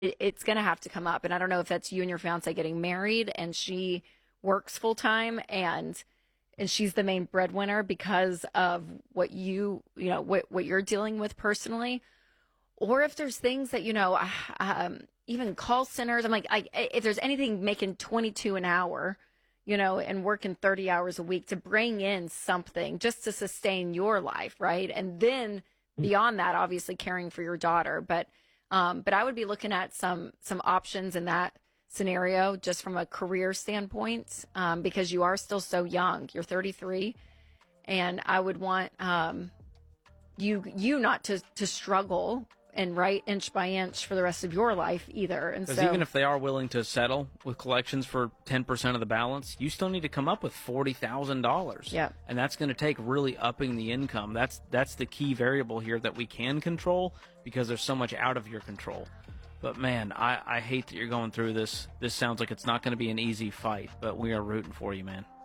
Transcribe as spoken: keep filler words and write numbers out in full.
it, it's going to have to come up. And I don't know if that's you and your fiance getting married and she works full time and and she's the main breadwinner because of what you, you know, what what you're dealing with personally, or if there's things that, you know, um, even call centers. I'm like, I, if there's anything making twenty-two an hour, you know, and working thirty hours a week to bring in something just to sustain your life, right? And then beyond that, obviously caring for your daughter. But um, but I would be looking at some some options in that scenario just from a career standpoint, um, because you are still so young. You're thirty-three, and I would want um, you you not to to struggle and write inch by inch for the rest of your life either. And Because so even if they are willing to settle with collections for ten percent of the balance, you still need to come up with forty thousand dollars. Yeah. And that's going to take really upping the income. That's that's the key variable here that we can control because there's so much out of your control. But, man, I, I hate that you're going through this. This sounds like it's not going to be an easy fight, but we are rooting for you, man.